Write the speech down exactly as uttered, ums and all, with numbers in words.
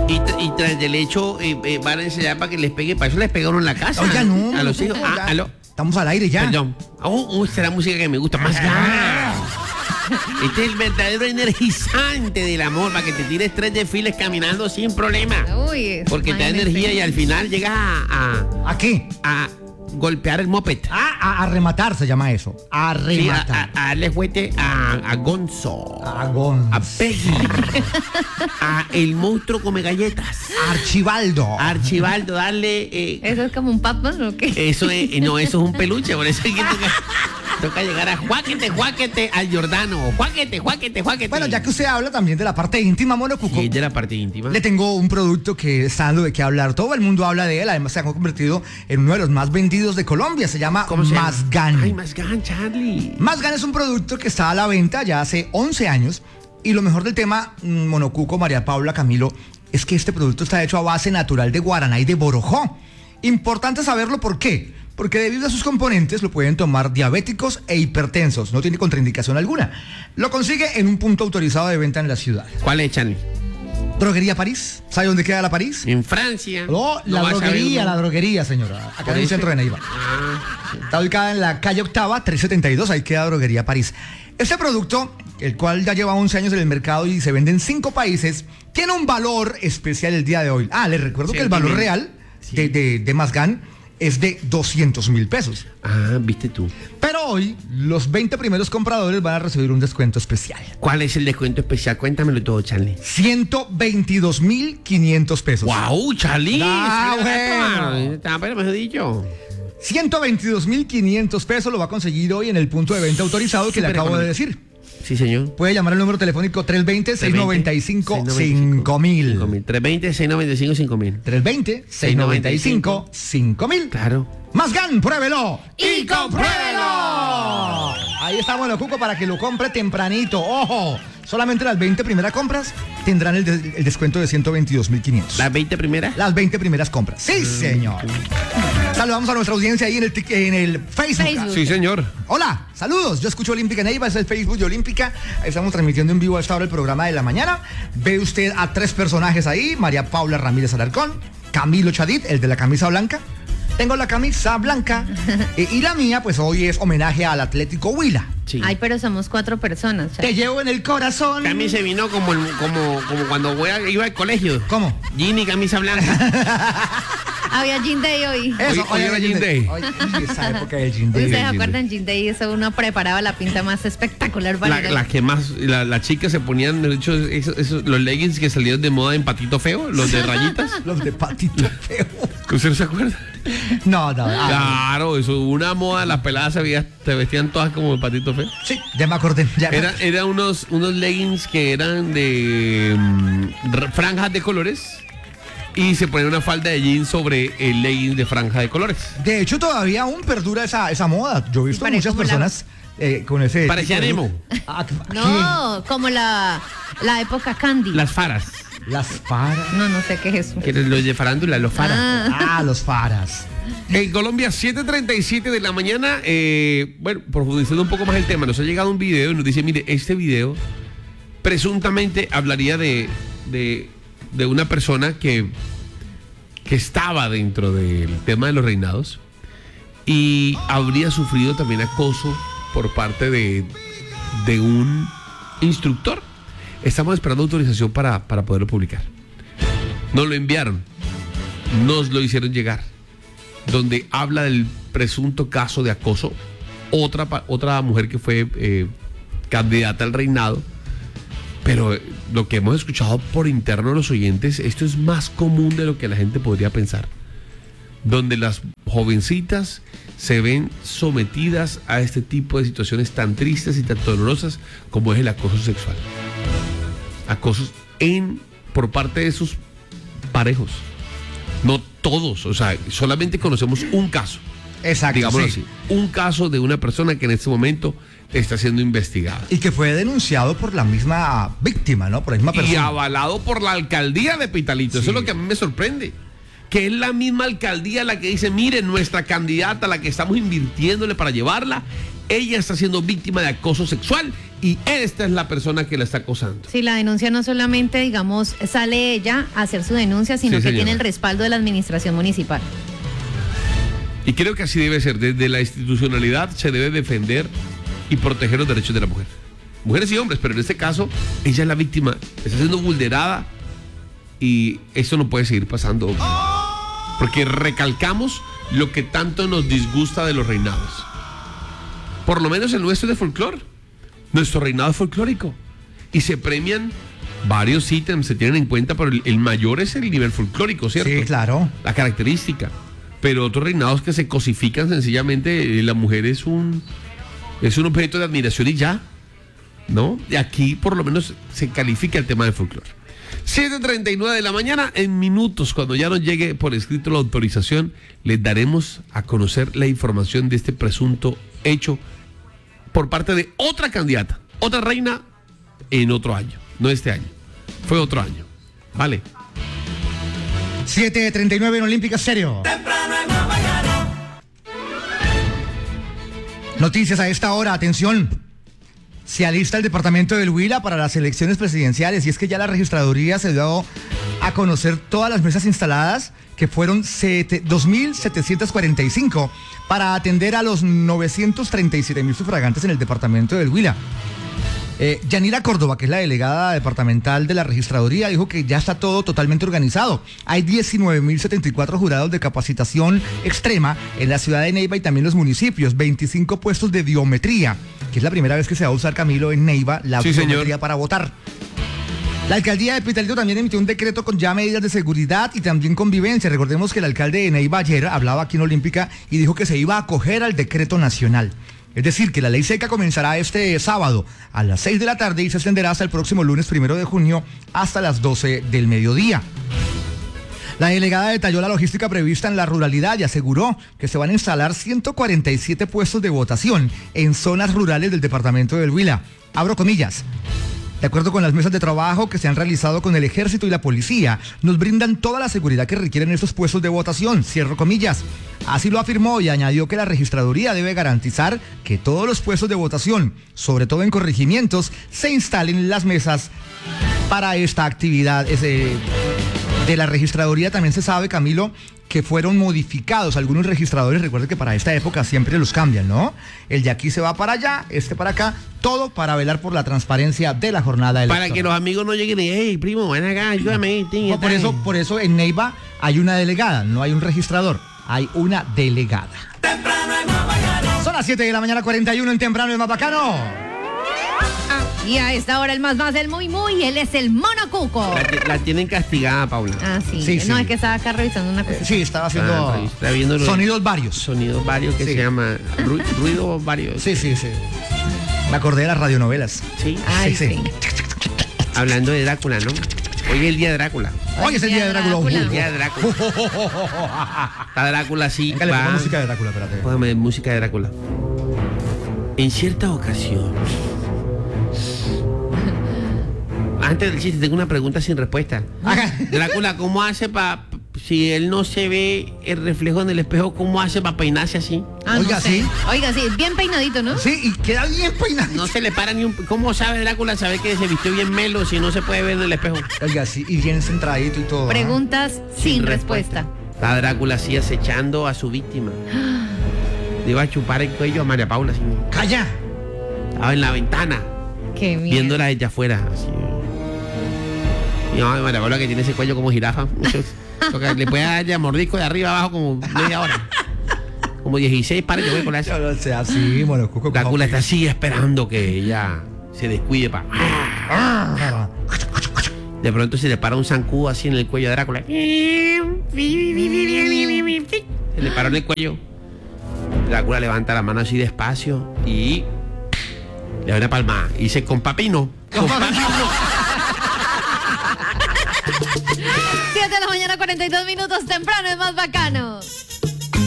Y, tra- y tras del hecho eh, eh, van a enseñar para que les pegue, para eso les pegaron en la casa. Oiga, no. A los no, hijos. no, Ah, ya. aló. Estamos al aire ya. Perdón. Oh, oh, esta es la música que me gusta más. gas. Este es el verdadero energizante del amor, para que te tires tres desfiles caminando sin problema. Uy, Porque te da imagínese. energía y al final llegas a, ¿A qué? a, a golpear el moped. Ah, a, a rematar se llama eso. A Sí, a, a, rematar. a darle fuerte a, a Gonzo. A, Gonz. A Peggy. A el monstruo come galletas. Archibaldo. A Archibaldo, darle. eh, ¿Eso es como un Pac-Man o qué? eso es, eh, no, eso es un peluche, por eso es que toca, toca llegar a Juáquete, Juáquete al Jordano. Juáquete, Juáquete, Juáquete. Bueno, ya que usted habla también de la parte íntima, Monocuco, Y es de la parte íntima. le tengo un producto que está dando de qué hablar. Todo el mundo habla de él. Además, se ha convertido en uno de los más vendidos de Colombia. Se llama ¿Cómo se llama? Mazgan. Ay, Mazgan, Charlie. Mazgan es un producto que está a la venta ya hace once años. Y lo mejor del tema, mm, Monocuco, María Paula, Camilo, es que este producto está hecho a base natural de guaraná y de borojó. Importante saberlo, ¿por qué? Porque debido a sus componentes lo pueden tomar diabéticos e hipertensos. No tiene contraindicación alguna. Lo consigue en un punto autorizado de venta en la ciudad. ¿Cuál es, Charlie? Droguería París. ¿Sabe dónde queda la París? En Francia. No, la vas a ver, droguería, ¿no? la droguería, señora. Acá Por en el eso. centro de Neiva. Ah, Está ubicada en la calle Octava, trescientos setenta y dos, ahí queda Droguería París. Este producto, el cual ya lleva once años en el mercado y se vende en cinco países, tiene un valor especial el día de hoy. Ah, les recuerdo que el valor Sentimiento. real de, de, de Mazgan es de doscientos mil pesos. ah, viste tú. Pero hoy, los veinte primeros compradores van a recibir un descuento especial. ¿Cuál es el descuento especial? Cuéntamelo todo, Charlie. ciento veintidós mil quinientos pesos. ¡Wow, Charlie! Ah, Sí, bueno. gato, Está, pero mejor dicho. ciento veintidós mil quinientos pesos lo va a conseguir hoy en el punto de venta autorizado que le Súper acabo de económico. decir. Sí, señor. Puede llamar al número telefónico tres veinte, seis noventa y cinco, cinco mil. trescientos veinte, seiscientos noventa y cinco, cinco mil. tres veinte, seis noventa y cinco, cinco mil. Claro. Mazgan, pruébelo ¡Y compruébelo. Ahí está, bueno, Cuco, para que lo compre tempranito. ¡Ojo! Solamente las veinte primeras compras tendrán el, de- el descuento de ciento veintidós mil quinientos. ¿Las veinte primeras? Las veinte primeras compras. Sí, señor. Saludamos a nuestra audiencia ahí en el, tic- en el Facebook. Facebook. Sí, señor. Hola, saludos. Yo escucho Olímpica Neiva, es el Facebook de Olímpica. Ahí estamos transmitiendo en vivo a esta hora el programa de la mañana. Ve usted a tres personajes ahí: María Paula Ramírez Alarcón, Camilo Chadid, el de la camisa blanca. Tengo la camisa blanca. eh, y la mía, pues hoy es homenaje al Atlético Huila. Sí. Ay, pero somos cuatro personas. Te llevo en el corazón. Cami se vino como, el- como, como cuando voy a- iba al colegio. ¿Cómo? Ginny, camisa blanca. Había Gin Day hoy. Eso, Hoy- hoy era el Gin Day. Hoy- uy, esa época del Gin Day. ¿Ustedes se Gin Day. acuerdan Gin Day? Eso uno preparaba la pinta más espectacular para La, ir al- la que más, la, la chica se ponían, de hecho, esos, esos- los leggings que salieron de moda en Patito Feo, los de rayitas. Los de patito feo. ¿Usted no se acuerda? No, no. ah, Claro, eso, una moda, las peladas se, veía- se vestían todas como de Patito Feo. sí, ya me acordé. Ya me- Era, era unos, unos leggings que eran de mm, r- franjas de colores y se ponía una falda de jeans sobre el legging de franja de colores. De hecho, todavía aún perdura esa, esa moda. Yo he visto Parece muchas como la- personas eh, con ese. Parecía tipo de Nemo. look. Ah, ¿qué? No, como la, la época Candy. Las faras. Las faras. No, no sé qué es eso. Que eran los de farándula, los faras. Ah. Ah, los faras. En Colombia, siete treinta y siete de la mañana. eh, bueno, profundizando un poco más el tema, nos ha llegado un video y nos dice, mire, este video presuntamente hablaría de, de, de una persona que, que estaba dentro del tema de los reinados y habría sufrido también acoso por parte de, de un instructor. Estamos esperando autorización para, para poderlo publicar. Nos lo enviaron, nos lo hicieron llegar, donde habla del presunto caso de acoso. Otra, pa- otra mujer que fue eh, candidata al reinado. Pero eh, lo que hemos escuchado por interno de los oyentes, esto es más común de lo que la gente podría pensar. Donde las jovencitas se ven sometidas a este tipo de situaciones tan tristes y tan dolorosas como es el acoso sexual. Acosos en, por parte de sus parejos. No todos, o sea, solamente conocemos un caso. Exacto. Digámoslo sí. así. Un caso de una persona que en este momento está siendo investigada. Y que fue denunciado por la misma víctima, ¿no? Por la misma Y persona. avalado por la alcaldía de Pitalito. Eso Sí. es lo que a mí me sorprende. Que es la misma alcaldía la que dice, miren, nuestra candidata, la que estamos invirtiéndole para llevarla, ella está siendo víctima de acoso sexual y esta es la persona que la está acosando. Sí, la denuncia no solamente, digamos, sale ella a hacer su denuncia, sino Sí, que señora. tiene el respaldo de la administración municipal. Y creo que así debe ser. Desde la institucionalidad se debe defender y proteger los derechos de la mujer. Mujeres y hombres, pero en este caso, ella es la víctima, está siendo vulnerada y esto no puede seguir pasando. Porque recalcamos lo que tanto nos disgusta de los reinados. Por lo menos el nuestro es de folclore. Nuestro reinado es folclórico. Y se premian varios ítems, se tienen en cuenta, pero el, el mayor es el nivel folclórico, ¿cierto? Sí, claro. La característica. Pero otros reinados que se cosifican sencillamente, eh, la mujer es un es un objeto de admiración y ya, ¿no? Y aquí por lo menos se califica el tema del folclore. siete treinta y nueve de la mañana, en minutos, cuando ya nos llegue por escrito la autorización, les daremos a conocer la información de este presunto hecho por parte de otra candidata, otra reina en otro año, no este año, fue otro año, ¿vale? siete treinta y nueve en Olímpica Serio. Noticias a esta hora, atención. Se alista el departamento del Huila para las elecciones presidenciales y es que ya la registraduría se dio a conocer todas las mesas instaladas, que fueron dos mil setecientos cuarenta y cinco, para atender a los novecientos treinta y siete mil sufragantes en el departamento del Huila. Eh, Yanira Córdoba, que es la delegada departamental de la registraduría, dijo que ya está todo totalmente organizado. Hay diecinueve mil setenta y cuatro jurados de capacitación extrema en la ciudad de Neiva y también los municipios, veinticinco puestos de biometría, que es la primera vez que se va a usar, Camilo, en Neiva, la Sí, biometría señor. para votar. La alcaldía de Pitalito también emitió un decreto con ya medidas de seguridad y también convivencia. Recordemos que el alcalde de Neiva ayer hablaba aquí en Olímpica y dijo que se iba a acoger al decreto nacional. Es decir, que la ley seca comenzará este sábado a las seis de la tarde y se extenderá hasta el próximo lunes primero de junio hasta las doce del mediodía. La delegada detalló la logística prevista en la ruralidad y aseguró que se van a instalar ciento cuarenta y siete puestos de votación en zonas rurales del departamento del Huila. Abro comillas. De acuerdo con las mesas de trabajo que se han realizado con el ejército y la policía, nos brindan toda la seguridad que requieren estos puestos de votación, cierro comillas. Así lo afirmó y añadió que la registraduría debe garantizar que todos los puestos de votación, sobre todo en corregimientos, se instalen las mesas para esta actividad. Ese, de la registraduría también se sabe, Camilo, que fueron modificados algunos registradores. Recuerden que para esta época siempre los cambian, ¿no? El de aquí se va para allá, este para acá, todo para velar por la transparencia de la jornada electoral. Para que los amigos no lleguen y, hey, primo, ven acá, ayúdame. No, por eso, por eso en Neiva hay una delegada, no hay un registrador, hay una delegada. Son las siete de la mañana, cuarenta y uno en Temprano, el más bacano. Y a esta hora el más más del muy muy, él es el Mono Cuco. La, la tienen castigada, Paula. Ah, sí. Sí, No, sí. es que estaba acá revisando una cosa. Sí, estaba haciendo Ah, está viendo los- sonidos varios. Sonidos varios que Sí. se llama ru- ruido varios. Sí, sí, sí. Me acordé de las radionovelas. Sí. Ay, Sí, sí. sí. Hablando de Drácula, ¿no? Hoy es el día de Drácula. Hoy es el día de Drácula. Drácula. El día de Drácula. Está Drácula así. Venga, le pongo va. música de Drácula, espérate. Póngame música de Drácula. En cierta ocasión. Antes del chiste, tengo una pregunta sin respuesta. Ajá. Drácula, ¿cómo hace para, si él no se ve el reflejo en el espejo, cómo hace para peinarse así? Ah, no Oiga, sé. sí. Oiga, sí, bien peinadito, ¿no? Sí, y queda bien peinado. No se le para ni un... ¿Cómo sabe Drácula saber que se vistió bien melo si no se puede ver en el espejo? Oiga, sí, y bien centradito y todo. ¿ah? Preguntas sin, respuesta. Está Drácula así acechando a su víctima. Le iba a chupar el cuello a María Paula así. ¡Calla! Estaba en la ventana, Qué miedo. viéndola desde afuera. Así. Y no, María Paula que tiene ese cuello como jirafa. Muchos, porque le puede dar ya mordisco de arriba abajo como media hora. Como dieciséis pares de huecos. Yo no sé, así, bueno, Cuco. Drácula está así esperando que ella se descuide para... De pronto se le para un zancudo así en el cuello de Drácula. Se le paró en el cuello. Drácula levanta la mano así despacio y le da una palma. Y dice, con papino. Con papino. siete de la mañana, cuarenta y dos minutos, temprano es más bacano.